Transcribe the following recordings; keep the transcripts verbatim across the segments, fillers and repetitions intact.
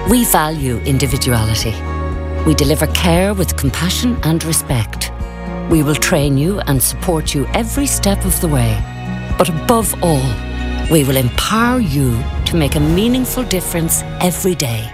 We value individuality. We deliver care with compassion and respect. We will train you and support you every step of the way. But above all, we will empower you to make a meaningful difference every day.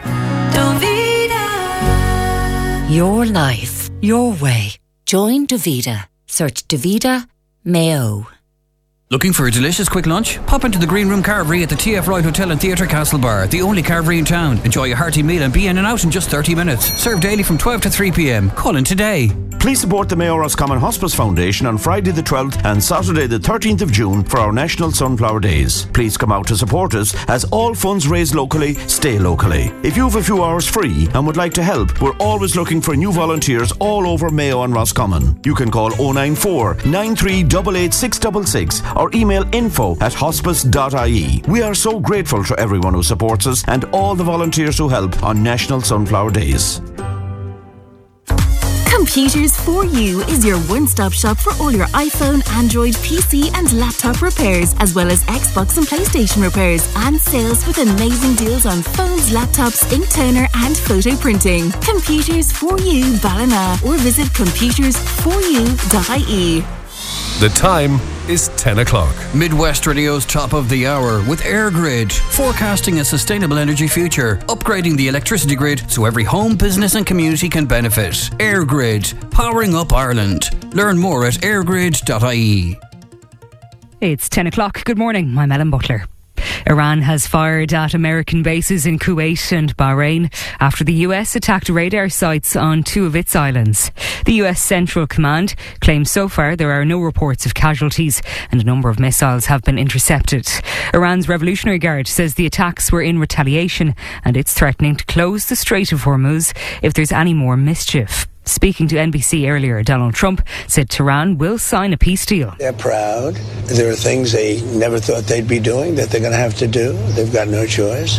Davida. Your life, your way. Join Davida. Search Davida Mayo. Looking for a delicious quick lunch? Pop into the Green Room Carvery at the T F Lloyd Hotel and Theatre Castlebar, the only carvery in town. Enjoy a hearty meal and be in and out in just thirty minutes. Served daily from twelve to three p.m. Call in today. Please support the Mayo Roscommon Hospice Foundation on Friday the twelfth and Saturday the thirteenth of June for our National Sunflower Days. Please come out to support us, as all funds raised locally stay locally. If you have a few hours free and would like to help, we're always looking for new volunteers all over Mayo and Roscommon. You can call oh nine four, nine three eight eight, six six six or email info at hospice dot I E. We are so grateful to everyone who supports us and all the volunteers who help on National Sunflower Days. Computers for You is your one-stop shop for all your iPhone, Android, P C and laptop repairs, as well as Xbox and PlayStation repairs and sales with amazing deals on phones, laptops, ink toner and photo printing. Computers for You Ballina, or visit computers for you dot I E. The time is ten o'clock. Midwest Radio's top of the hour with EirGrid, forecasting a sustainable energy future, upgrading the electricity grid so every home, business and community can benefit. EirGrid, powering up Ireland. Learn more at air grid dot I E. It's ten o'clock. Good morning. I'm Ellen Butler. Iran has fired at American bases in Kuwait and Bahrain after the U S attacked radar sites on two of its islands. The U S Central Command claims so far there are no reports of casualties and a number of missiles have been intercepted. Iran's Revolutionary Guard says the attacks were in retaliation and it's threatening to close the Strait of Hormuz if there's any more mischief. Speaking to N B C earlier, Donald Trump said Tehran will sign a peace deal. They're proud. There are things they never thought they'd be doing that they're going to have to do. They've got no choice.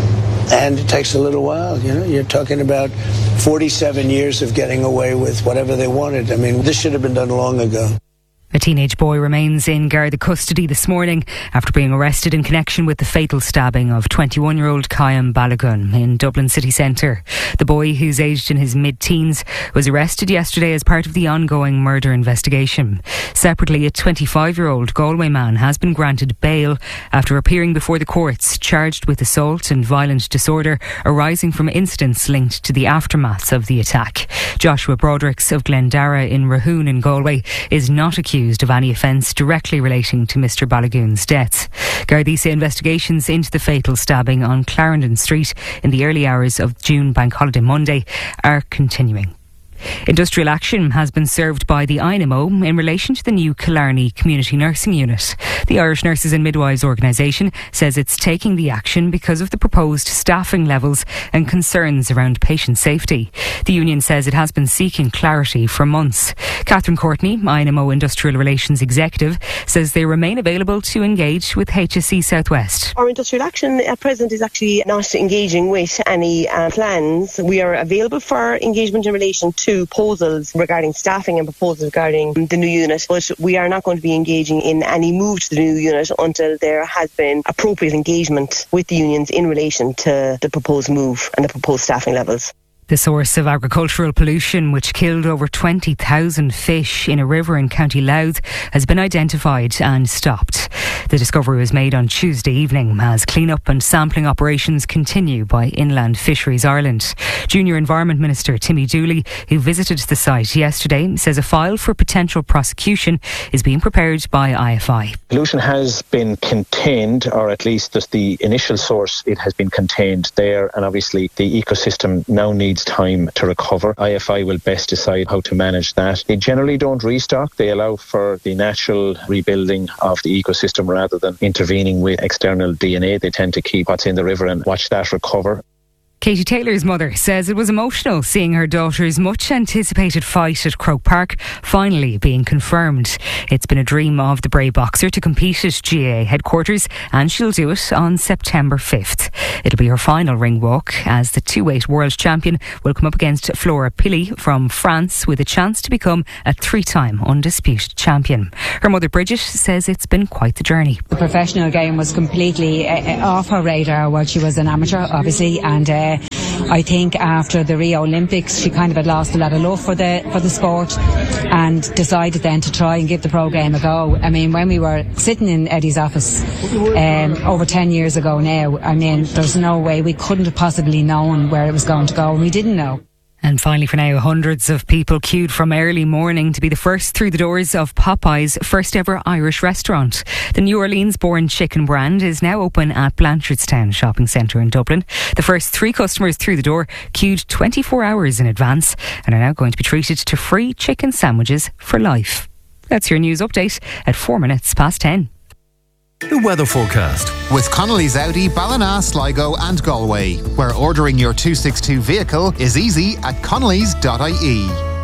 And it takes a little while. You know, you're talking about forty-seven years of getting away with whatever they wanted. I mean, this should have been done long ago. A teenage boy remains in Garda custody this morning after being arrested in connection with the fatal stabbing of twenty-one-year-old Kayam Balogun in Dublin city centre. The boy, who's aged in his mid-teens, was arrested yesterday as part of the ongoing murder investigation. Separately, a twenty-five-year-old Galway man has been granted bail after appearing before the courts charged with assault and violent disorder arising from incidents linked to the aftermaths of the attack. Joshua Brodericks of Glendara in Rahoon in Galway is not accused of any offence directly relating to Mr Balogun's death. Gardaí say investigations into the fatal stabbing on Clarendon Street in the early hours of June Bank Holiday Monday are continuing. Industrial action has been served by the I N M O in relation to the new Killarney Community Nursing Unit. The Irish Nurses and Midwives Organisation says it's taking the action because of the proposed staffing levels and concerns around patient safety. The union says it has been seeking clarity for months. Catherine Courtney, I N M O Industrial Relations Executive, says they remain available to engage with H S E Southwest. Our industrial action at present is actually not engaging with any uh, plans. We are available for engagement in relation to proposals regarding staffing and proposals regarding the new unit, but we are not going to be engaging in any move to the new unit until there has been appropriate engagement with the unions in relation to the proposed move and the proposed staffing levels. The source of agricultural pollution, which killed over twenty thousand fish in a river in County Louth, has been identified and stopped. The discovery was made on Tuesday evening as clean-up and sampling operations continue by Inland Fisheries Ireland. Junior Environment Minister Timmy Dooley, who visited the site yesterday, says a file for potential prosecution is being prepared by I F I. Pollution has been contained, or at least just the initial source, it has been contained there, and obviously the ecosystem now needs time to recover. I F I will best decide how to manage that. They generally don't restock. They allow for the natural rebuilding of the ecosystem rather than intervening with external D N A. They tend to keep what's in the river and watch that recover. Katie Taylor's mother says it was emotional seeing her daughter's much anticipated fight at Croke Park finally being confirmed. It's been a dream of the Bray boxer to compete at G A A headquarters, and she'll do it on September fifth. It'll be her final ring walk as the two weight world champion will come up against Flora Pili from France with a chance to become a three-time undisputed champion. Her mother Bridget says it's been quite the journey. The professional game was completely uh, off her radar while she was an amateur, obviously, and uh, I think after the Rio Olympics, she kind of had lost a lot of love for the for the sport, and decided then to try and give the pro game a go. I mean, when we were sitting in Eddie's office um, over ten years ago now, I mean, there's no way we couldn't have possibly known where it was going to go, and we didn't know. And finally for now, hundreds of people queued from early morning to be the first through the doors of Popeye's first ever Irish restaurant. The New Orleans-born chicken brand is now open at Blanchardstown Shopping Centre in Dublin. The first three customers through the door queued twenty-four hours in advance and are now going to be treated to free chicken sandwiches for life. That's your news update at four minutes past ten. The weather forecast with Connolly's Audi, Ballina, Sligo and Galway, where ordering your two sixty-two vehicle is easy at connellys dot I E.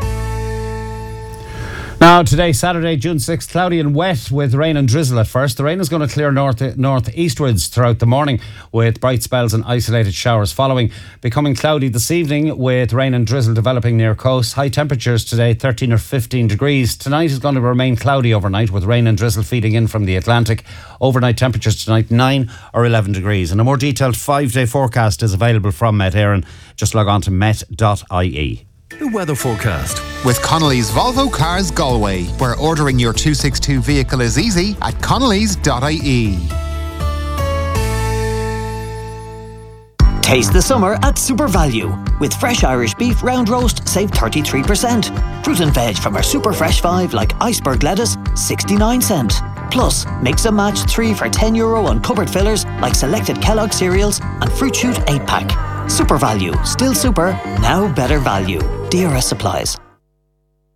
Now, today, Saturday, June sixth, cloudy and wet with rain and drizzle at first. The rain is going to clear north northeastwards throughout the morning with bright spells and isolated showers following. Becoming cloudy this evening with rain and drizzle developing near coast. High temperatures today, thirteen or fifteen degrees. Tonight is going to remain cloudy overnight with rain and drizzle feeding in from the Atlantic. Overnight temperatures tonight, nine or eleven degrees. And a more detailed five-day forecast is available from Met Éireann. Just log on to met dot I E. The weather forecast with Connolly's Volvo Cars Galway, where ordering your two sixty-two vehicle is easy at connellys dot I E. Taste the summer at Super Value. With fresh Irish beef round roast, save thirty-three percent. Fruit and veg from our Super Fresh five like iceberg lettuce, sixty-nine cent. Plus, mix and match three for ten euro on cupboard fillers like selected Kellogg cereals and Fruit Shoot eight pack. Super Value, still super, now better value. D R S supplies.